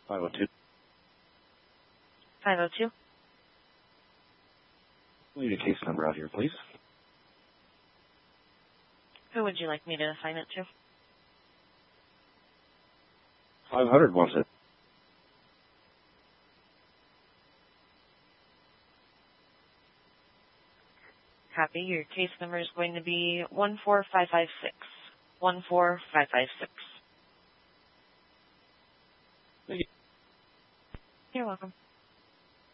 502. 502. Need a case number out here, please. Who would you like me to assign it to? 500 wants it. Copy. Your case number is going to be 14556. 14556. Thank you. You're welcome.